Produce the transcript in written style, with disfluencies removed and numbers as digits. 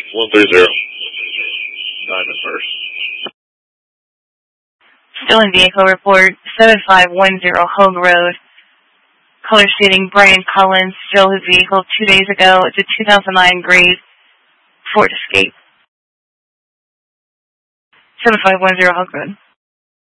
130. Diamond first. Stolen vehicle report, 7510 Hogue Road. Caller stating Brian Collins stole his vehicle 2 days ago. It's a 2009 grade Ford Escape. 7510 Hogue Road.